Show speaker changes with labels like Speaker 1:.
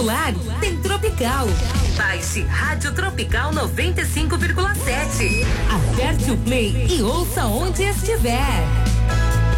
Speaker 1: celular, tem Tropical. Baixe Rádio Tropical 95,7. Aperte o play e ouça onde estiver.